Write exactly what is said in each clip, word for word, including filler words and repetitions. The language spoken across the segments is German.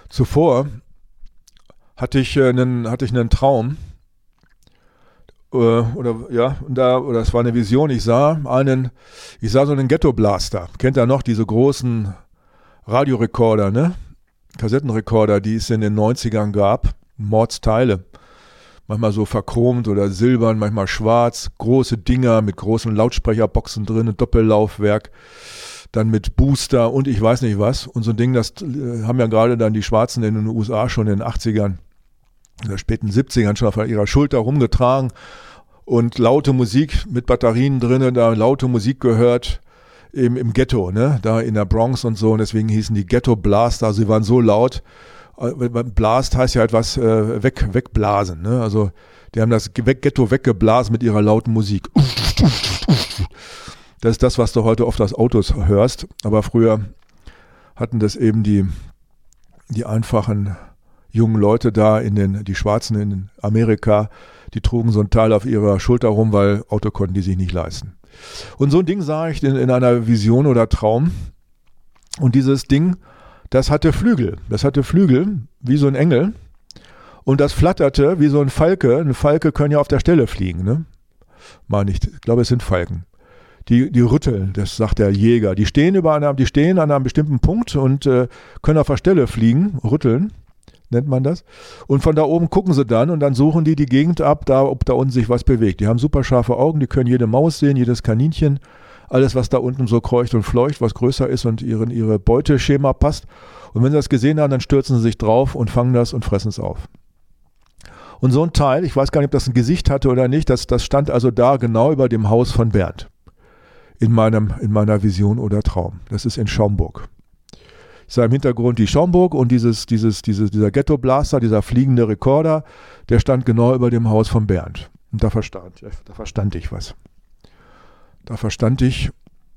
zuvor hatte ich äh, einen, hatte ich einen Traum, äh, oder ja, und da, oder es war eine Vision. Ich sah einen, ich sah so einen Ghetto-Blaster. Kennt ihr noch diese großen Radiorekorder, ne? Kassettenrekorder, die es in den neunzigern gab, Mordsteile. Manchmal so verchromt oder silbern, manchmal schwarz, große Dinger mit großen Lautsprecherboxen drin, Doppellaufwerk, dann mit Booster und ich weiß nicht was. Und so ein Ding, das äh, haben ja gerade dann die Schwarzen in den U S A schon in den achtzigern, in den späten siebzigern schon auf ihrer Schulter rumgetragen und laute Musik mit Batterien drin, da laute Musik gehört, eben im Ghetto, ne, da in der Bronx und so, und deswegen hießen die Ghetto Blaster, sie waren so laut. Blast heißt ja etwas äh, weg, wegblasen, ne? Also die haben das Ghetto weggeblasen mit ihrer lauten Musik. Das ist das, was du heute oft aus Autos hörst, aber früher hatten das eben die, die einfachen jungen Leute da, in den, die Schwarzen in Amerika, die trugen so ein Teil auf ihrer Schulter rum, weil Auto konnten die sich nicht leisten. Und so ein Ding sah ich in, in einer Vision oder Traum, und dieses Ding, das hatte Flügel, das hatte Flügel, wie so ein Engel, und das flatterte wie so ein Falke. Ein Falke können ja auf der Stelle fliegen, ne? Meine ich, ich glaube, es sind Falken. Die, die rütteln, das sagt der Jäger. Die stehen, über einer, die stehen an einem bestimmten Punkt und äh, können auf der Stelle fliegen, rütteln, nennt man das. Und von da oben gucken sie dann und dann suchen die die Gegend ab, da, ob da unten sich was bewegt. Die haben super scharfe Augen, die können jede Maus sehen, jedes Kaninchen. Alles, was da unten so kreucht und fleucht, was größer ist und ihren, ihre Beuteschema passt. Und wenn sie das gesehen haben, dann stürzen sie sich drauf und fangen das und fressen es auf. Und so ein Teil, ich weiß gar nicht, ob das ein Gesicht hatte oder nicht, das, das stand also da genau über dem Haus von Bernd. In, meinem, in meiner Vision oder Traum. Das ist in Schaumburg. Ich sah im Hintergrund die Schaumburg und dieses, dieses, dieses, dieser Ghetto-Blaster, dieser fliegende Rekorder, der stand genau über dem Haus von Bernd. Und da verstand, da verstand ich was. Da verstand ich,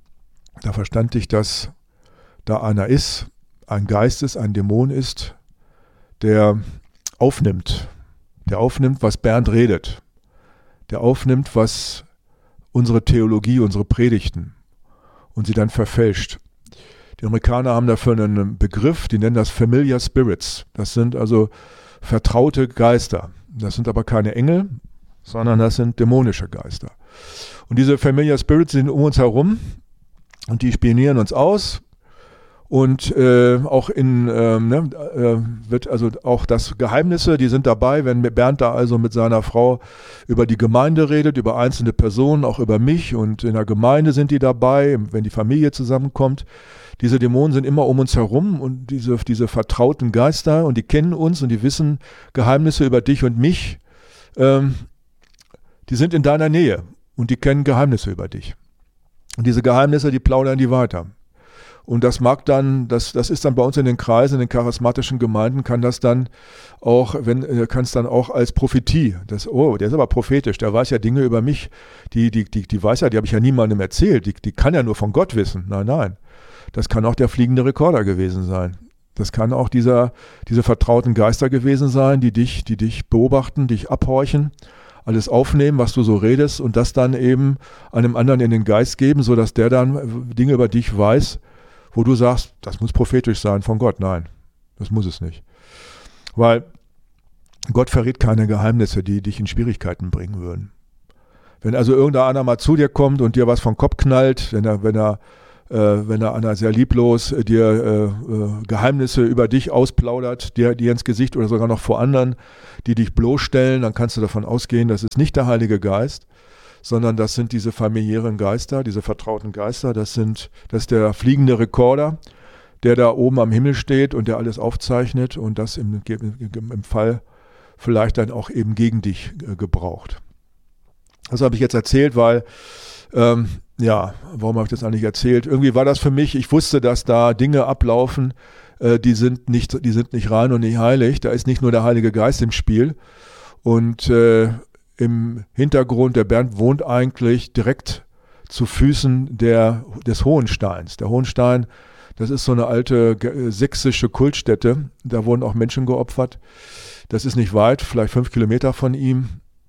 da verstand ich, dass da einer ist, ein Geist ist, ein Dämon ist, der aufnimmt, der aufnimmt, was Bernd redet, der aufnimmt, was unsere Theologie, unsere Predigten, und sie dann verfälscht. Die Amerikaner haben dafür einen Begriff, die nennen das Familiar Spirits. Das sind also vertraute Geister. Das sind aber keine Engel, sondern das sind dämonische Geister. Und diese Familiar Spirits sind um uns herum und die spionieren uns aus. Und äh, auch in, ähm, ne, äh, wird also auch das Geheimnisse, die sind dabei, wenn Bernd da also mit seiner Frau über die Gemeinde redet, über einzelne Personen, auch über mich, und in der Gemeinde sind die dabei, wenn die Familie zusammenkommt. Diese Dämonen sind immer um uns herum und diese, diese vertrauten Geister, und die kennen uns und die wissen Geheimnisse über dich und mich. Ähm, die sind in deiner Nähe und die kennen Geheimnisse über dich. Und diese Geheimnisse, die plaudern die weiter. Und das mag dann, das, das ist dann bei uns in den Kreisen, in den charismatischen Gemeinden, kann das dann auch, wenn, kann es dann auch als Prophetie, das, oh, der ist aber prophetisch, der weiß ja Dinge über mich, die, die, die, die weiß ja, die habe ich ja niemandem erzählt, die, die kann ja nur von Gott wissen. Nein, nein. Das kann auch der fliegende Rekorder gewesen sein. Das kann auch dieser, diese vertrauten Geister gewesen sein, die dich, die dich beobachten, dich abhorchen, alles aufnehmen, was du so redest, und das dann eben einem anderen in den Geist geben, sodass der dann Dinge über dich weiß, wo du sagst, das muss prophetisch sein von Gott. Nein, das muss es nicht. Weil Gott verrät keine Geheimnisse, die dich in Schwierigkeiten bringen würden. Wenn also irgendeiner mal zu dir kommt und dir was vom Kopf knallt, wenn er, wenn er, äh, wenn er einer sehr lieblos äh, dir äh, äh, Geheimnisse über dich ausplaudert, dir, dir ins Gesicht oder sogar noch vor anderen, die dich bloßstellen, dann kannst du davon ausgehen, das ist nicht der Heilige Geist, sondern das sind diese familiären Geister, diese vertrauten Geister, das sind, das ist der fliegende Rekorder, der da oben am Himmel steht und der alles aufzeichnet und das im, im, im Fall vielleicht dann auch eben gegen dich äh, gebraucht. Das habe ich jetzt erzählt, weil, ähm, ja, warum habe ich das eigentlich erzählt? Irgendwie war das für mich, ich wusste, dass da Dinge ablaufen, äh, die sind nicht, die sind nicht rein und nicht heilig, da ist nicht nur der Heilige Geist im Spiel, und äh, im Hintergrund, der Bernd wohnt eigentlich direkt zu Füßen der, des Hohensteins. Der Hohenstein, das ist so eine alte sächsische Kultstätte, da wurden auch Menschen geopfert. Das ist nicht weit, vielleicht fünf Kilometer von ihm.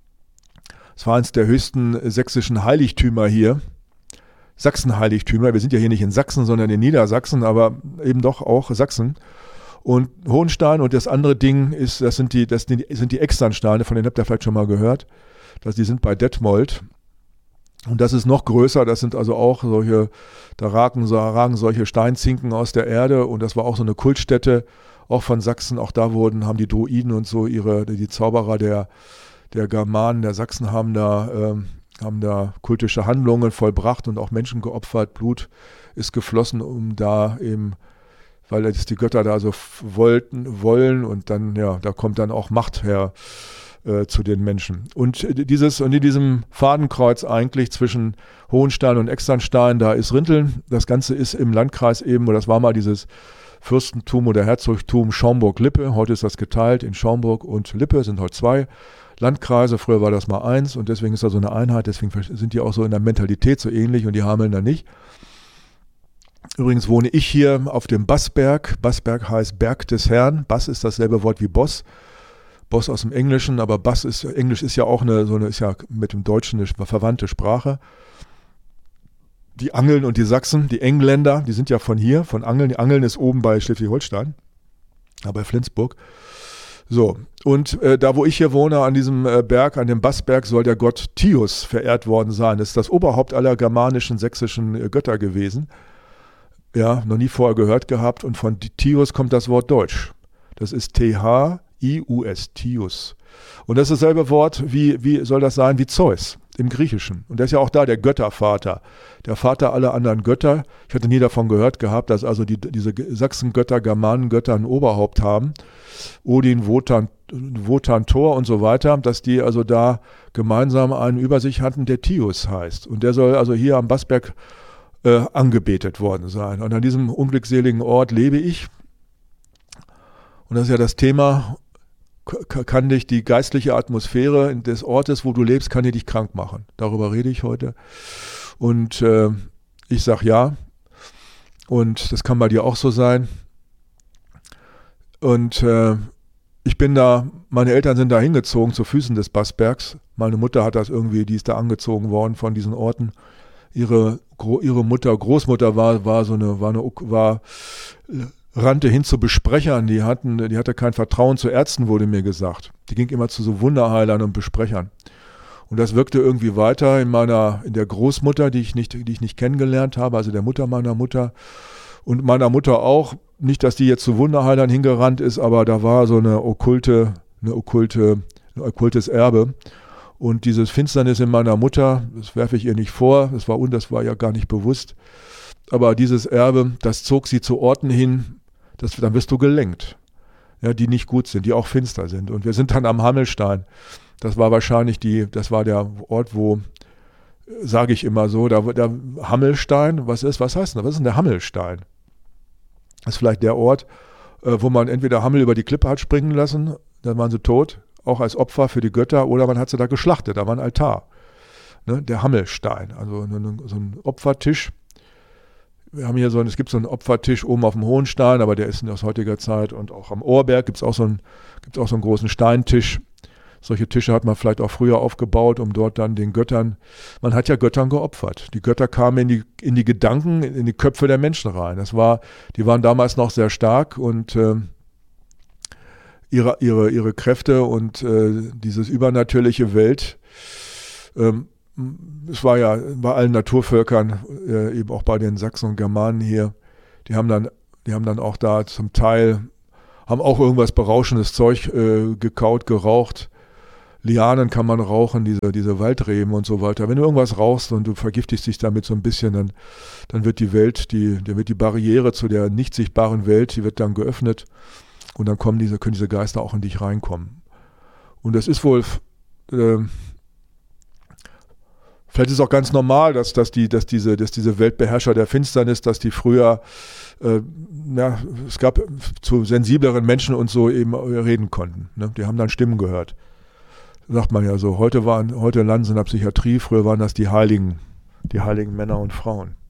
Es war eines der höchsten sächsischen Heiligtümer hier. Sachsenheiligtümer, wir sind ja hier nicht in Sachsen, sondern in Niedersachsen, aber eben doch auch Sachsen. Und Hohenstein und das andere Ding ist, das sind die, das sind die, sind die Externsteine, von denen habt ihr vielleicht schon mal gehört. Das, die sind bei Detmold. Und das ist noch größer, das sind also auch solche, da ragen, ragen solche Steinzinken aus der Erde und das war auch so eine Kultstätte, auch von Sachsen, auch da wurden, haben die Druiden und so ihre, die Zauberer der, der Germanen, der Sachsen haben da, ähm, haben da kultische Handlungen vollbracht und auch Menschen geopfert, Blut ist geflossen, um da eben, weil jetzt die Götter da so wollten, wollen und dann, ja, da kommt dann auch Macht her äh, zu den Menschen. Und dieses, und in diesem Fadenkreuz eigentlich zwischen Hohenstein und Externstein, da ist Rinteln, das Ganze ist im Landkreis eben, oder das war mal dieses Fürstentum oder Herzogtum Schaumburg-Lippe, heute ist das geteilt in Schaumburg und Lippe, sind heute zwei Landkreise, früher war das mal eins und deswegen ist da so eine Einheit, deswegen sind die auch so in der Mentalität so ähnlich und die Hameln da nicht. Übrigens wohne ich hier auf dem Bassberg. Bassberg heißt Berg des Herrn. Bass ist dasselbe Wort wie Boss. Boss aus dem Englischen, aber Bass ist, Englisch ist ja auch eine, so eine, ist ja mit dem Deutschen eine verwandte Sprache. Die Angeln und die Sachsen, die Engländer, die sind ja von hier, von Angeln. Die Angeln ist oben bei Schleswig-Holstein, ja, bei Flensburg. So, und äh, da, wo ich hier wohne, an diesem äh, Berg, an dem Bassberg, soll der Gott Tius verehrt worden sein. Das ist das Oberhaupt aller germanischen, sächsischen äh, Götter gewesen. Ja, noch nie vorher gehört gehabt. Und von Tius kommt das Wort Deutsch. Das ist T H I U S, Tius. Und das ist dasselbe Wort, wie, wie soll das sein, wie Zeus im Griechischen. Und der ist ja auch da der Göttervater, der Vater aller anderen Götter. Ich hatte nie davon gehört gehabt, dass also die, diese Sachsengötter, Germanengötter ein Oberhaupt haben. Odin, Wotan, Wotan, Thor und so weiter, dass die also da gemeinsam einen über sich hatten, der Tius heißt. Und der soll also hier am Bassberg äh, angebetet worden sein. Und an diesem unglückseligen Ort lebe ich. Und das ist ja das Thema, kann dich die geistliche Atmosphäre des Ortes, wo du lebst, kann die dich krank machen. Darüber rede ich heute. Und äh, ich sage ja. Und das kann bei dir auch so sein. Und äh, ich bin da, meine Eltern sind da hingezogen zu Füßen des Bassbergs. Meine Mutter hat das irgendwie, die ist da angezogen worden von diesen Orten. Ihre, ihre Mutter, Großmutter war, war so eine, war eine, war, rannte hin zu Besprechern, die hatten, die hatte kein Vertrauen zu Ärzten, wurde mir gesagt. Die ging immer zu so Wunderheilern und Besprechern. Und das wirkte irgendwie weiter in meiner, in der Großmutter, die ich nicht, die ich nicht kennengelernt habe, also der Mutter meiner Mutter und meiner Mutter auch. Nicht, dass die jetzt zu Wunderheilern hingerannt ist, aber da war so eine okkulte, eine okkulte, ein okkultes Erbe. Und dieses Finsternis in meiner Mutter, das werfe ich ihr nicht vor, das war, das war ja gar nicht bewusst. Aber dieses Erbe, das zog sie zu Orten hin, das, dann wirst du gelenkt, ja, die nicht gut sind, die auch finster sind. Und wir sind dann am Hammelstein. Das war wahrscheinlich die, das war der Ort, wo, sage ich immer so, da, der Hammelstein, was ist, was heißt denn das? Was ist denn der Hammelstein? Das ist vielleicht der Ort, äh, wo man entweder Hammel über die Klippe hat springen lassen, dann waren sie tot, auch als Opfer für die Götter, oder man hat sie da geschlachtet, da war ein Altar. Ne? Der Hammelstein, also so ein Opfertisch. Wir haben hier so einen, es gibt so einen Opfertisch oben auf dem Hohenstein, aber der ist aus heutiger Zeit, und auch am Ohrberg gibt es auch so einen, gibt's auch so einen großen Steintisch. Solche Tische hat man vielleicht auch früher aufgebaut, um dort dann den Göttern, man hat ja Göttern geopfert. Die Götter kamen in die, in die Gedanken, in die Köpfe der Menschen rein. Das war, die waren damals noch sehr stark und äh, ihre, ihre, ihre Kräfte und äh, dieses übernatürliche Welt, ähm, es war ja bei allen Naturvölkern, äh, eben auch bei den Sachsen und Germanen hier, die haben dann, die haben dann auch da zum Teil, haben auch irgendwas berauschendes Zeug äh, gekaut, geraucht. Lianen kann man rauchen, diese, diese Waldreben und so weiter. Wenn du irgendwas rauchst und du vergiftest dich damit so ein bisschen, dann, dann wird die Welt, die, dann wird die Barriere zu der nicht sichtbaren Welt, die wird dann geöffnet und dann kommen diese, können diese Geister auch in dich reinkommen. Und das ist wohl, äh, vielleicht ist es auch ganz normal, dass, dass, die, dass, diese, dass diese Weltbeherrscher der Finsternis, dass die früher, äh, ja, es gab zu sensibleren Menschen und so eben reden konnten. Ne? Die haben dann Stimmen gehört. Sagt man ja so. Heute waren, heute landen sie in der Psychiatrie, früher waren das die Heiligen, die heiligen Männer und Frauen.